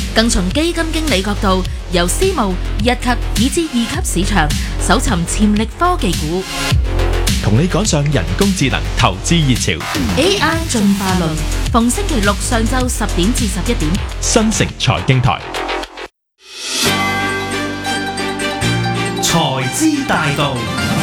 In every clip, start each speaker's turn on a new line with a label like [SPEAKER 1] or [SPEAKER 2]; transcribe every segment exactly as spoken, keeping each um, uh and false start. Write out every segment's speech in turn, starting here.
[SPEAKER 1] 更從基金經理角度，由私募、一級以至二級市場搜尋潛力科技股，
[SPEAKER 2] 同你趕上人工智能投資熱潮。
[SPEAKER 1] A I 進化論，逢星期六上晝十點至十一點，
[SPEAKER 2] 新城財經台。
[SPEAKER 3] 財資大道，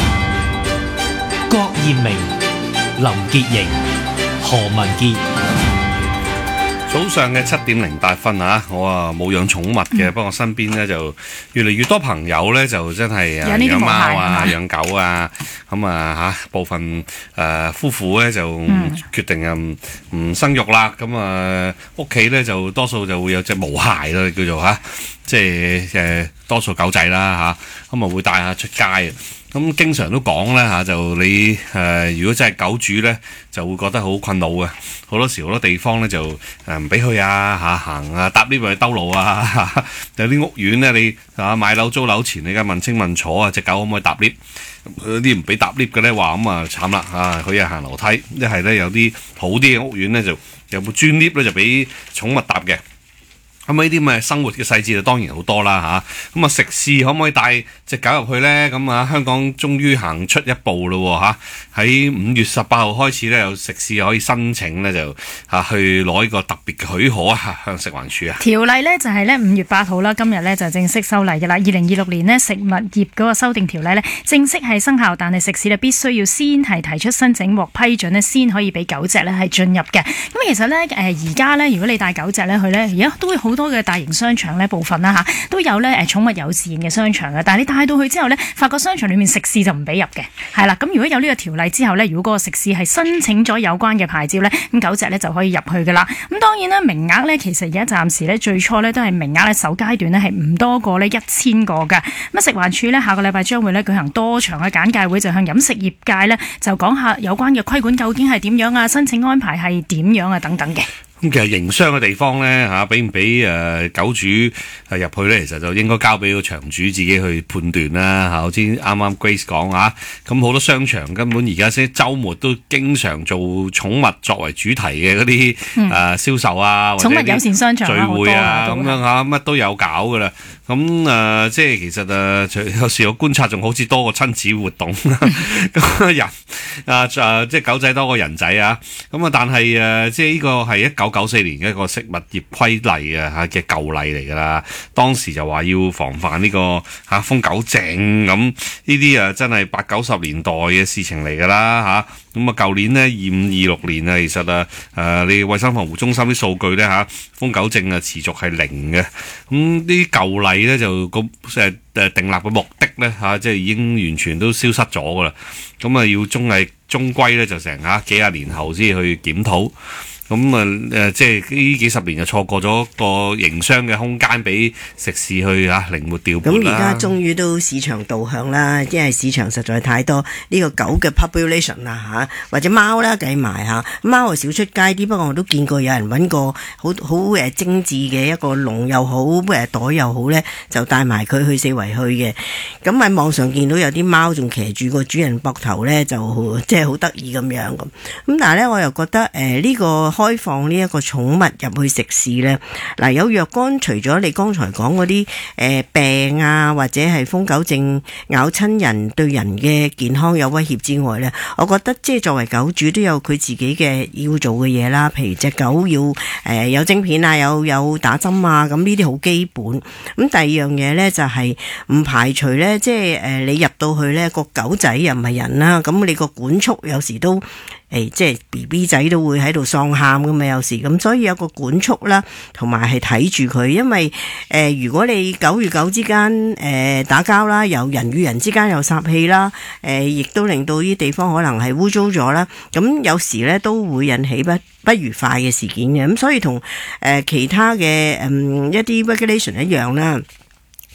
[SPEAKER 3] 郭艷明、林潔瑩、何文傑。
[SPEAKER 4] 早上嘅七點零八分啊，我啊冇養寵物嘅，不過我身邊咧就越嚟越多朋友咧就真係啊養貓啊、養狗啊，咁啊嚇部分誒夫婦咧就決定啊唔唔生育啦，咁啊屋企咧就多數就會有隻毛孩啦，叫做嚇，即係誒多數狗仔啦嚇，咁啊會帶下出街啊。咁經常都講咧嚇，就你誒、呃、如果真係狗主咧，就會覺得好困擾嘅。好多時好多地方咧就誒唔俾去啊嚇行啊搭 lift 去兜路啊，有啲屋苑咧你啊買樓租樓前你梗係問清問楚啊，隻狗可唔可以搭 lift？有啲唔俾搭 lift 嘅咧話咁啊慘啦啊！佢係行樓梯，一係咧有啲好啲嘅屋苑咧就有部專 lift 咧就俾寵物搭嘅。咁呢啲咁嘅生活嘅細節就當然好多啦嚇，咁啊食肆可唔可以帶隻狗入去呢？咁啊香港終於行出一步咯嚇，喺五月十八號開始咧有食肆可以申請咧就嚇去攞呢個特別嘅許可啊，向食環署啊。
[SPEAKER 5] 條例呢就係咧五月八號啦，今日咧就正式修例嘅啦。二零二六年呢食物業嗰個修訂條例咧正式係生效，但係食肆咧必須要先係提出申請獲批准咧，先可以俾狗隻咧係進入嘅。咁其實咧誒而家咧如果你帶狗隻咧去咧，而家都會好多嘅大型商場咧部分啦嚇，都有咧誒寵物友善嘅商場嘅，但係你帶到去之後咧，發覺商場裏面食肆就唔俾入嘅，係啦。咁如果有呢個條例之後咧，如果嗰個食肆係申請咗有關嘅牌照咧，咁狗隻咧就可以入去噶啦。咁當然啦，名額咧其實而家暫時咧最初咧都係名額咧首階段咧係唔多過呢一千個㗎。咁食環署咧下個禮拜將會咧舉行多場嘅簡介會，就向飲食業界咧就講下有關嘅規管究竟係點樣啊，申請安排係點樣啊等等嘅。
[SPEAKER 4] 咁其實營商嘅地方咧嚇，俾唔俾誒狗主誒入去咧，其實就應該交俾個場主自己去判斷啦嚇。好似啱啱 Grace 講嚇，咁好多商場根本而家先週末都經常做寵物作為主題嘅嗰啲誒銷售啊，或者
[SPEAKER 5] 寵物友善商場
[SPEAKER 4] 聚會啊咁樣嚇，乜都有搞噶啦。咁誒、呃、即係其實誒，有時我觀察仲好似多過親子活動咁人啊誒，即係狗仔多過人仔啊。咁啊，但係誒，即係呢個係一九九四年嘅一個食物業規例啊嚇嘅舊例嚟㗎啦。當時就話要防範呢、這個嚇瘋狗症咁，呢啲啊真係八九十年代嘅事情嚟㗎啦嚇。咁啊，舊年呢，二五二六年啊，其實啊誒，你衞生防護中心啲數據咧嚇，瘋狗症啊持續係零嘅。咁呢啲舊例咧就個誒誒訂立嘅目的咧嚇，即係已經完全都消失咗㗎啦。咁啊，要終係終歸咧就成嚇幾廿年後先去檢討。咁啊誒，即係呢幾十年就錯過咗個營商嘅空間俾食肆去嚇靈活調撥啦。
[SPEAKER 6] 咁而家終於都市場導向啦，因為市場實在太多呢個狗嘅 population 啦嚇，或者貓啦計埋嚇，貓啊少出街啲，不過我都見過有人揾個好好誒精緻嘅一個籠又好誒袋又好咧，就帶埋佢去四圍去嘅。咁喺網上見到有啲貓仲騎住個主人膊頭咧，就即係好得意咁樣咁。咁但係咧，我又覺得誒呢、呃呢個。開放呢一個寵物入去食肆呢，嗱有若干除咗你剛才講嗰啲誒病啊，或者係瘋狗症咬親人對人嘅健康有威脅之外呢，我覺得即係作為狗主都有佢自己嘅要做嘅嘢啦。譬如隻狗要誒、呃、有晶片啊，有有打針啊，咁呢啲好基本。咁第二樣嘢呢，就係、是、唔排除呢，即係誒、呃、你入到去呢個狗仔又唔係人啦，咁你個管束有時都。誒、哎，即係 B B 仔都會喺度喪喊㗎嘛，有時咁，所以有個管束啦，同埋係睇住佢，因為誒、呃，如果你狗與狗之間誒、呃、打交啦，有人與人之間有殺氣啦，誒、呃，亦都令到呢啲地方可能係污糟咗啦，咁有時咧都會引起不不愉快嘅事件嘅，咁所以同誒、呃、其他嘅嗯一啲 regulation 一樣啦。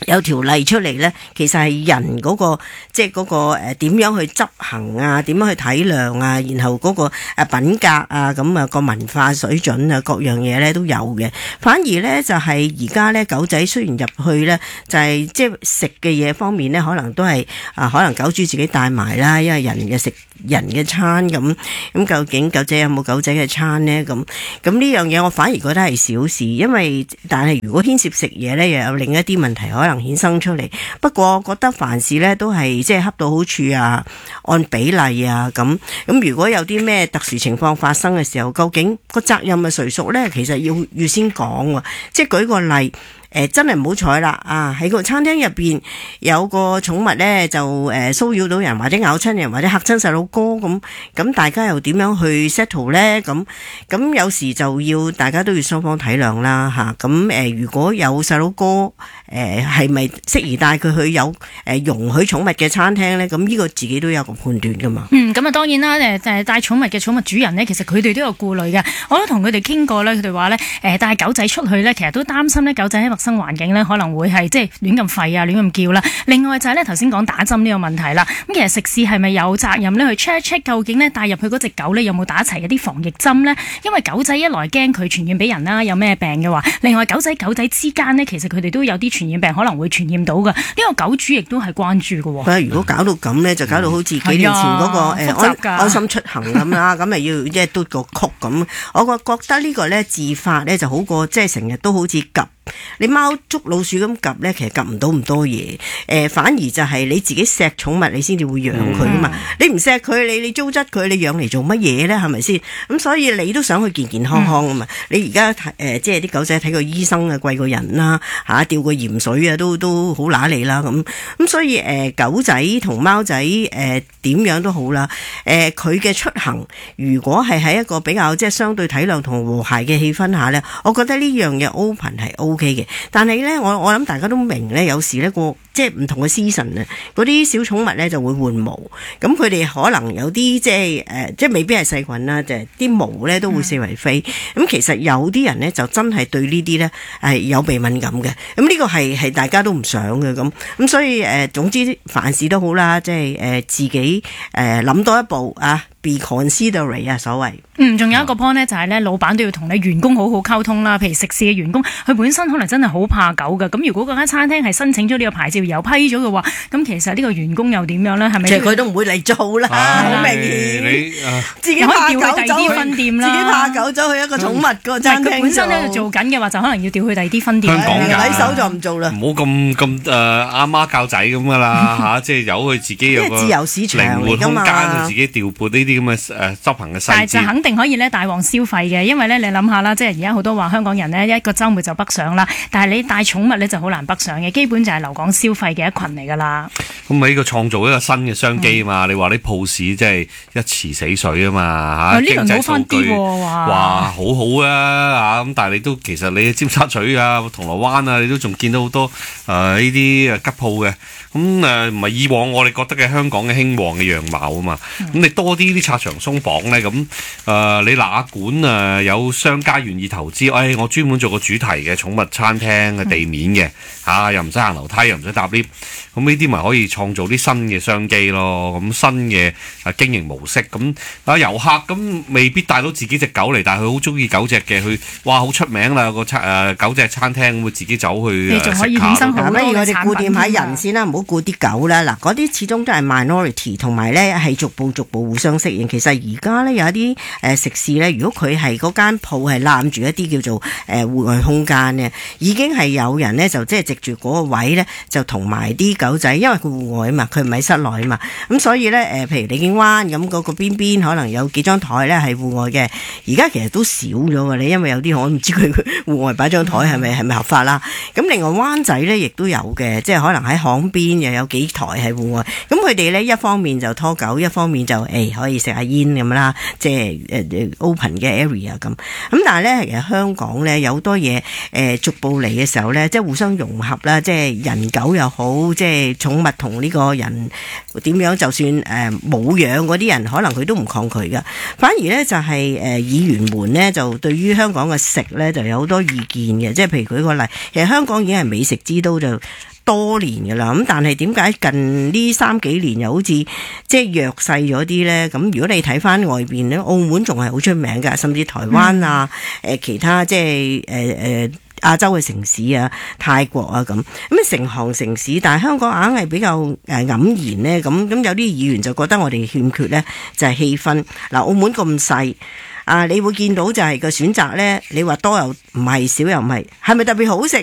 [SPEAKER 6] 有條例出嚟咧，其實係人嗰、個即係嗰個誒點樣去執行啊，點樣去體諒啊，然後嗰個誒品格啊，咁啊個文化水準啊，各樣嘢咧都有嘅。反而咧就係而家咧狗仔雖然入去咧，就係即係食嘅嘢方面咧，可能都係啊，可能狗主自己帶埋啦，因為人嘅食人嘅餐咁，咁究竟狗仔有冇狗仔嘅餐咧？咁咁呢樣嘢我反而覺得係小事，因為但係如果牽涉食嘢咧，又有另一啲問題可能衍生出嚟。不過我覺得凡事咧都係即係恰到好處啊，按比例啊咁。咁如果有啲咩特殊情況發生嘅時候，究竟個責任係誰屬咧？其實要預先講喎。即係舉個例。誒、呃、真係唔好彩啦！啊，喺個餐廳入邊有個寵物咧，就誒、呃、騷擾到人，或者咬親人，或者嚇親細路哥咁，咁大家又點樣去 settle 咧？咁咁有時就要大家都要雙方體諒啦嚇。咁、啊、誒、呃、如果有細路哥誒係咪適宜帶佢去有誒、呃、容許寵物嘅餐廳咧？咁呢個自己都有個判斷噶嘛。
[SPEAKER 5] 嗯，咁啊當然啦，誒誒帶寵物嘅寵物主人咧，其實佢哋都有顧慮嘅。我都同佢哋傾過咧，佢哋話咧誒帶狗仔出去咧，其實都擔心咧狗仔喺生環境咧可能會係即係亂咁吠啊，亂咁叫啦。另外就係咧頭先講打針呢個問題啦。咁其實食肆係咪有責任咧去 check 一 check 究竟咧帶入去嗰隻狗咧有冇打齊一啲防疫針咧？因為狗仔一來驚佢傳染俾人啦，有咩病嘅話，另外狗仔狗仔之間呢，其實佢哋都有啲傳染病可能會傳染到嘅。呢、這個狗主亦都係關注嘅。
[SPEAKER 6] 但係如果搞到咁咧，就搞到好似幾年前嗰、那個誒、
[SPEAKER 5] 嗯啊、
[SPEAKER 6] 安安心出行咁啦，咁咪要即係嘟個曲咁。我覺覺得呢個咧自發咧就好過即係成日都好似及。你貓捉老鼠咁夾咧，其實夾唔到咁多嘢。誒、呃，反而就係你自己錫寵物，你先至會養佢啊嘛。嗯、你唔錫佢，你你糟質佢，你養嚟做乜嘢咧？係咪先？咁所以你都想佢健健康康啊嘛。嗯、你而家誒，即係啲狗仔睇個醫生啊，貴過人啦，吓吊個鹽水啊，都都好揦脷啦咁。咁所以誒、呃，狗仔同貓仔誒，點、呃、樣都好啦。誒、呃，佢嘅出行如果係喺一個比較即係相對體諒同和諧嘅氣氛下咧，我覺得呢樣嘢 open 係 O K 嘅，但係咧，我我諗大家都明咧，有時咧個即係唔同嘅 season 啊，嗰啲小寵物咧就會換毛，咁佢哋可能有啲即係誒、呃，即係未必係細菌啦，就係啲毛咧都會四圍飛。咁、嗯、其實有啲人咧就真係對呢啲咧係有鼻敏感嘅，咁呢個係係大家都唔想嘅咁。咁所以誒、呃，總之凡事都好啦，即係誒、呃、自己誒諗、呃、多一步啊。Be considerate 啊，所謂。
[SPEAKER 5] 嗯，仲有一個 point 咧，就係咧，老闆都要同你員工好好溝通啦。譬如食肆嘅員工，佢本身可能真係好怕狗㗎。咁如果嗰間餐廳係申請咗呢個牌照又批咗嘅話，咁其實呢個員工又點樣咧？係咪？
[SPEAKER 6] 即係佢都唔會嚟做啦，好明顯。
[SPEAKER 4] 你
[SPEAKER 6] 自己怕狗
[SPEAKER 5] 走去第二啲分店啦，
[SPEAKER 6] 自己怕狗走去一個寵物個餐廳。
[SPEAKER 5] 佢本身咧做緊嘅話，就可能要調去第二啲分店。
[SPEAKER 4] 香港㗎，
[SPEAKER 6] 喺手就唔做啦。
[SPEAKER 4] 唔好咁咁誒阿媽教仔咁㗎啦嚇，即係由佢自己有個
[SPEAKER 6] 自由市場
[SPEAKER 4] 靈活空間，
[SPEAKER 6] 嚟㗎嘛，
[SPEAKER 4] 佢自己調撥呢啲咁嘅誒執行嘅細節。
[SPEAKER 5] 但係就肯定可以咧大旺消費嘅，因為咧你諗下啦，即係而家好多話香港人呢，一個週末就北上啦，但係你帶寵物咧就好難北上嘅，基本就係留港消費嘅一群嚟㗎啦。
[SPEAKER 4] 咁咪呢個創造一個新嘅商機啊嘛！嗯、你話啲鋪市即係一池死水啊嘛嚇，經濟數據話好好啊嚇，咁但係你都其實你尖沙咀啊、銅鑼灣啊，你都仲見到好多誒呢啲吉鋪嘅，咁誒唔係以往我哋覺得嘅香港嘅興旺嘅樣貌啊嘛，咁、嗯、你多啲啲拆牆鬆綁咧，咁誒、呃、你哪管誒有商家願意投資，誒、哎、我專門做個主題嘅寵物餐廳嘅地面嘅嚇、嗯啊，又唔使行樓梯，又唔使搭 lift，咁呢啲咪可以創造啲新嘅商機咯，咁新嘅啊經營模式，咁啊遊客咁未必帶到自己隻狗嚟，但係佢好中意狗隻嘅，佢哇好出名啦個餐誒狗隻餐廳，會自己走去
[SPEAKER 5] 你仲可以衍生好多嘅產品。不如我哋
[SPEAKER 6] 顧掂下人先啦，唔好顧啲狗啦。嗱，嗰啲始終都係 minority， 同埋咧係逐步逐步互相適應。其實而家咧有一啲誒食肆咧，如果佢係嗰間鋪係攬住一啲叫做誒戶外空間咧，已經係有人咧就即係藉住嗰個位咧，就同埋啲狗仔，因為佢戶外啊嘛，佢唔喺室內啊嘛，咁所以咧誒，譬如李景灣咁嗰個邊邊可能有幾張台咧係戶外嘅，而家其實都少咗㗎，你因為有啲我唔知佢戶外擺張台係咪係咪合法啦。咁另外灣仔咧亦都有嘅，即係可能喺巷邊又有幾台係戶外，咁佢哋咧一方面就拖狗，一方面就誒、哎、可以食下煙咁啦，即係誒 open 嘅 area 咁。咁但係咧其實香港咧有好多嘢誒逐步嚟嘅時候咧，即係互相融合啦，即係人狗又又好，即係寵物同呢個人點樣，就算誒冇養嗰啲人，可能佢都唔抗拒噶。反而咧就係誒議員們呢，就對於香港嘅食咧就有好多意見嘅，即係譬如舉個例，其實香港已經係美食之都就多年㗎啦，咁但係點解近呢三幾年又好似即係弱勢咗啲呢？咁如果你睇翻外邊呢，澳門仲係好出名㗎，甚至台灣啊、嗯呃、其他即係誒誒亞洲嘅城市啊、泰國啊咁，咁成行成市，但係香港硬係比較誒黯然呢。咁咁有啲議員就覺得我哋欠缺呢，就係氣氛。嗱，澳門咁細。啊！你會見到就係個選擇呢，你話多又唔係，少又唔係，係咪特別好食？